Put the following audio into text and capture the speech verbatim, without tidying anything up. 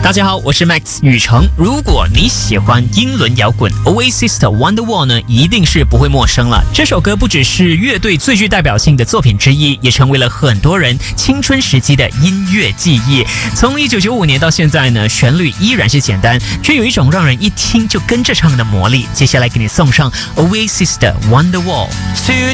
大家好，我是 Max 宇成。如果你喜欢英伦摇滚 ，Oasis 的 Wonderwall 呢，一定是不会陌生了。这首歌不只是乐队最具代表性的作品之一，也成为了很多人青春时期的音乐记忆。从一九九五年到现在呢，旋律依然是简单，却有一种让人一听就跟着唱的魔力。接下来给你送上 Oasis 的 Wonderwall。